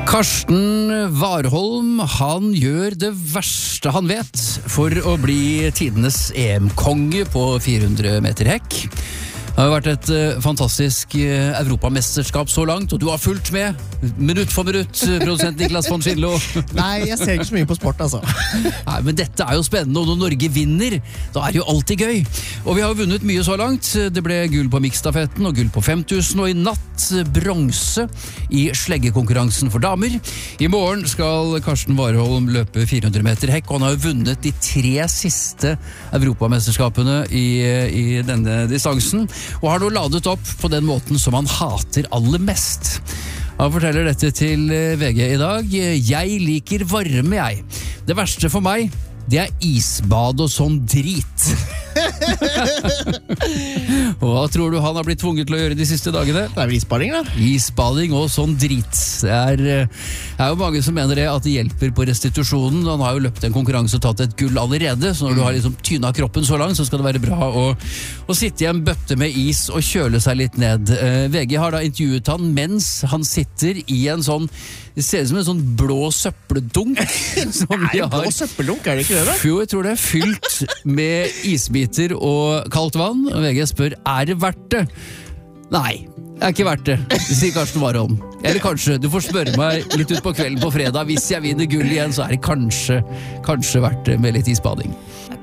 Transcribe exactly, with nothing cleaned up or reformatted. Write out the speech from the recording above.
Karsten Warholm, han gjør det verste han vet for å bli tidenes E M-konge på fire hundre meter hekk. Det har vært et uh, fantastisk uh, europamesterskap så langt, og du har fulgt med minutt for minutt, produsent Niklas von Schindlo. Nei, jeg ser ikke så mye på sport, altså. Nei, men dette er jo spennende, og når Norge vinner, da er det jo alltid gøy. Og vi har jo vunnet mye så langt. Det ble gull på miksstafetten og gull på fem tusen, og i natt bronse i sleggekonkurransen for damer. I morgen skal Karsten Warholm løpe fire hundre meter hekk, og han har jo vunnet de tre siste europamesterskapene i, i denne distansen, og har nå ladet opp på den måten som han hater aller mest. Han forteller dette til V G i dag. Jeg liker varme, jeg. Det verste for meg, det er isbad og sånn drit. Og hva tror du han har blitt tvunget til å gjøre de siste dagene? Det er vel isbading, da? Isbading og sånn drit. Det er, det er jo mange som mener det at det hjelper på restitusjonen. Han har jo løpt en konkurranse og tatt et gull allerede, så når du har liksom tyna kroppen så langt, så skal det være bra å, å sitte i en bøtte med is og kjøle seg litt ned. V G har da intervjuet han mens han sitter i en sånn, det ser ut som en sånn blå søppeldunk. Nei, blå søppeldunk, er det ikke det da? Jo, jeg tror det er fylt med isbiter og kaldt vann. Og V G spør, er det verdt det? Nei, det er ikke verdt det, sier Karsten Warholm. Eller kanskje, du får spørre meg litt ut på kvelden på fredag. Hvis jeg vinner gull igjen, så er det kanskje, kanskje verdt det med litt isbading.